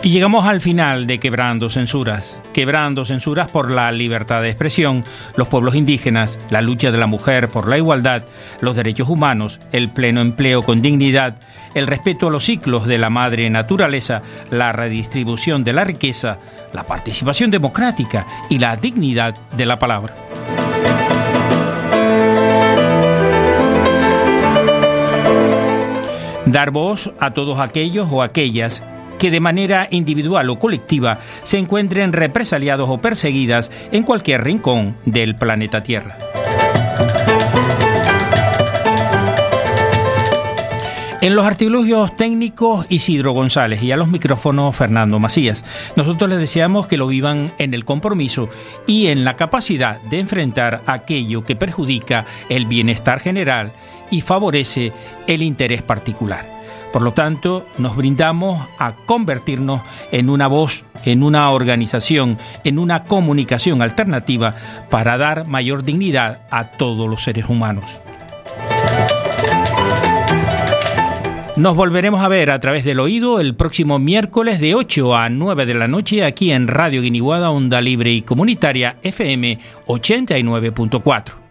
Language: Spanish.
Y llegamos al final de Quebrando Censuras por la libertad de expresión, los pueblos indígenas, la lucha de la mujer por la igualdad, los derechos humanos, el pleno empleo con dignidad, el respeto a los ciclos de la madre naturaleza, la redistribución de la riqueza, la participación democrática y la dignidad de la palabra. Dar voz a todos aquellos o aquellas que de manera individual o colectiva se encuentren represaliados o perseguidas en cualquier rincón del planeta Tierra. En los artilugios técnicos, Isidro González, y a los micrófonos, Fernando Macías. Nosotros les deseamos que lo vivan en el compromiso y en la capacidad de enfrentar aquello que perjudica el bienestar general y favorece el interés particular. Por lo tanto, nos brindamos a convertirnos en una voz, en una organización, en una comunicación alternativa para dar mayor dignidad a todos los seres humanos. Nos volveremos a ver a través del oído el próximo miércoles de 8 a 9 de la noche aquí en Radio Guiniguada, Onda Libre y Comunitaria FM 89.4.